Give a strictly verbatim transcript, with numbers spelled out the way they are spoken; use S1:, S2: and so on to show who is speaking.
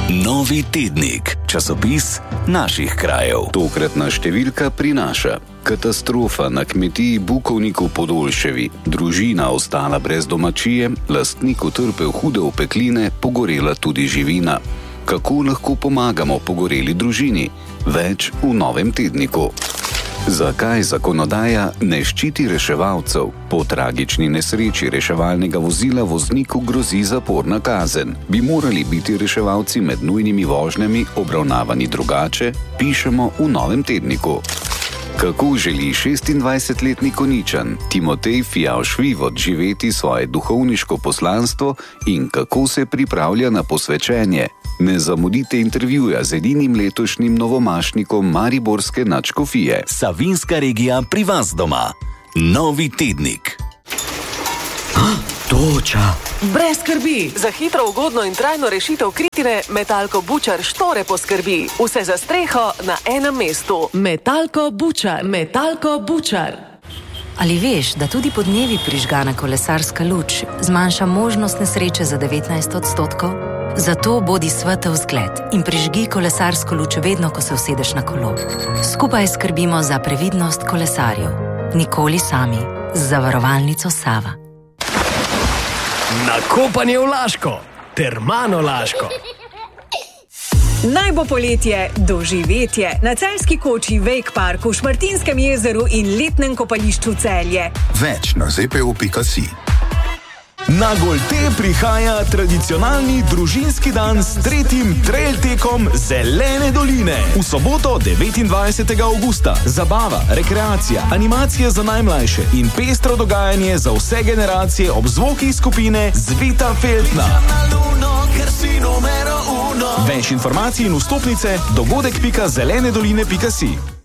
S1: Novi tednik, časopis naših krajev. Tokratna številka prinaša: katastrofa na kmetiji Bukovnik v Podolševi. Družina ostala brez domačije, lastnik utrpel hude opekline, pogorela tudi živina. Kako lahko pomagamo pogoreli družini? Več v novem tedniku. Zakaj zakonodaja ne ščiti reševalcev? Po tragični nesreči reševalnega vozila vozniku grozi zaporna kazen. Bi morali biti reševalci med nujnimi vožnjami obravnavani drugače? Pišemo v novem tedniku. Kako želi šestindvajsetletni Konjičan Timotej Fijavš-Vivod živeti svoje duhovniško poslanstvo in kako se pripravlja na posvečenje? Ne zamudite intervjuja z edinim letošnjim novomašnikom mariborske nadškofije. Savinjska regija pri vas doma. Novi tednik.
S2: Toča.
S3: Brez skrbi, za hitro, ugodno in trajno rešitev kritine Metalko Bučar Štore poskrbi. Vse za streho na enem mestu. Metalko Bučar, Metalko Bučar.
S4: Ali veš, da tudi podnevi prižgana kolesarska luč zmanjša možnost nesreče za devetnajst odstotkov? Zato bodi svetel zgled in prižgi kolesarsko luč vedno, ko se usedeš na kolo. Skupaj skrbimo za previdnost kolesarjev. Nikoli sami. Z zavarovalnico Sava.
S2: Nakopanje v Laško. Termano Laško.
S5: Naj bo poletje doživetje na Celjski koči, Wake Park, v Šmartinskem jezeru in letnem kopališču Celje.
S6: Več na zpo pika si.
S7: Na Golte prihaja tradicionalni družinski dan s tretjim trail tekom Zelene doline. V soboto devetindvajsetega avgusta. Zabava, rekreacija, animacije za najmlajše in pestro dogajanje za vse generacije ob zvokih skupine Zvita Feltna. Več informacij in vstopnice dogodek pika zelene doline pika si.